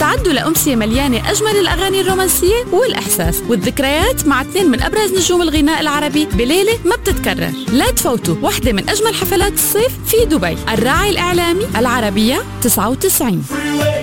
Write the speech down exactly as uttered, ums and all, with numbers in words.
استعدوا لأمسية مليانة أجمل الأغاني الرومانسية والإحساس والذكريات مع اثنين من أبرز نجوم الغناء العربي بليلة ما بتتكرر. لا تفوتوا واحدة من أجمل حفلات الصيف في دبي. الراعي الإعلامي العربية تسعة وتسعين.